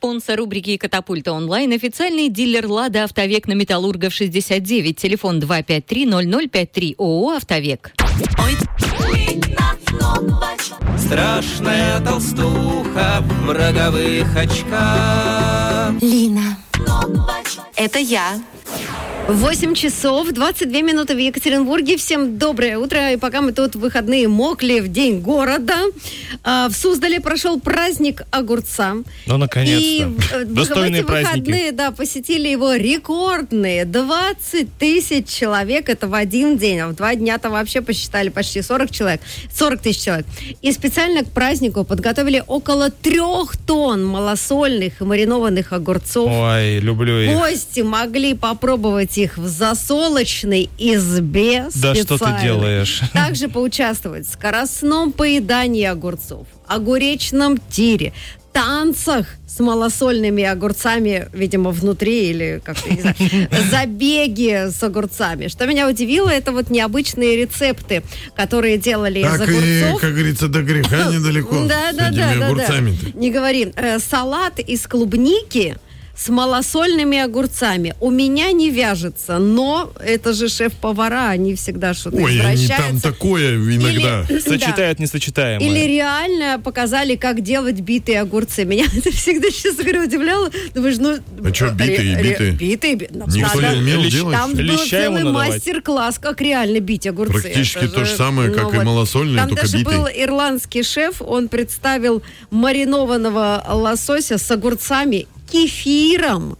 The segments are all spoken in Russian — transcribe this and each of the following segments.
Спонсор рубрики «Катапульта онлайн» — официальный дилер «Лада Автовек» на Металлургов 69. Телефон 253-0053. ООО «Автовек». Страшная толстуха в роговых очках. Лина, это я. 8 часов 22 минуты в Екатеринбурге. Всем доброе утро. И пока мы тут в выходные мокли в день города, в Суздале прошел праздник огурца. Ну, наконец-то. И достойные в эти праздники. выходные, посетили его рекордные 20 тысяч человек. Это в один день. А в 2 дня-то вообще посчитали почти 40 тысяч человек. И специально к празднику подготовили около 3 тонн малосольных и маринованных огурцов. Ой, люблю их. Гости могли попробовать их в засолочной избе Да специальной. что ты делаешь? Также поучаствовать в скоростном поедании огурцов, огуречном тире, танцах с малосольными огурцами, видимо, внутри, или как-то, не знаю, забеги с огурцами. Что меня удивило, это вот необычные рецепты, которые делали из огурцов. Так и, как говорится, до греха недалеко с этими огурцами-то. Не говори. Салат из клубники с малосольными огурцами у меня не вяжется, но это же шеф-повара, они всегда что-то извращаются. Ой, они там такое иногда. Сочетают несочетаемое. Или реально показали, как делать битые огурцы. Меня это всегда, честно говоря, удивляло. Думаешь, А что, битые? Битые. Никто не умел делать? Там был целый мастер-класс, как реально бить огурцы. Практически то же самое, как и малосольные, только битые. Там даже был ирландский шеф, он представил маринованного лосося с огурцами, кефиром.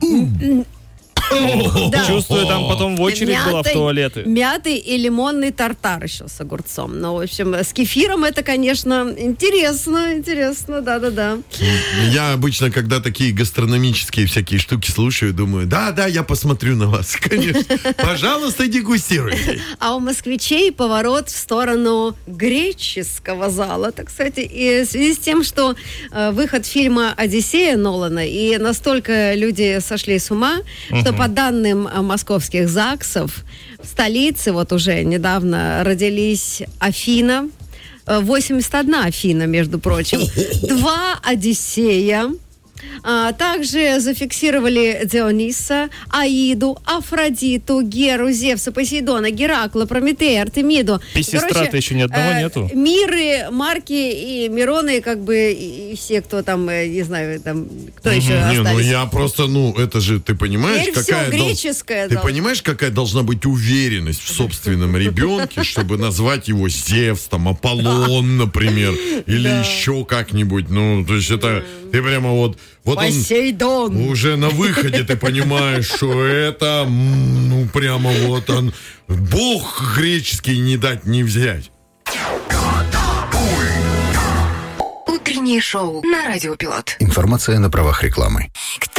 Чувствую, там потом в очередь была в туалеты. Мятый и лимонный тартар еще с огурцом. Ну, в общем, с кефиром это, конечно, интересно, да. Я обычно, когда такие гастрономические всякие штуки слушаю, думаю, да, я посмотрю на вас, конечно. Пожалуйста, дегустируйте. А у москвичей поворот в сторону греческого зала. Так, кстати, и в связи с тем, что выход фильма «Одиссея» Нолана, и настолько люди сошли с ума, что по данным московских ЗАГСов, в столице вот уже недавно родились Афина, 81 Афина, между прочим, 2 Одиссея. Также зафиксировали Диониса, Аиду, Афродиту, Геру, Зевса, Посейдона, Геракла, Прометея, Артемиду. Писестрата еще ни одного нету. Миры, Марки и Мироны, как бы, и все, кто там, не знаю, там, кто еще остались. Ну я просто, это же, ты понимаешь, Теперь какая... все греческое. Ты понимаешь, какая должна быть уверенность в собственном ребенке, чтобы назвать его Зевс, там, Аполлон, например, или еще как-нибудь. То есть это, ты прямо вот Посейдон. Он уже на выходе ты понимаешь, что это, прямо вот он, бог греческий не дать не взять. Утреннее шоу на Радио Пилот. Информация на правах рекламы.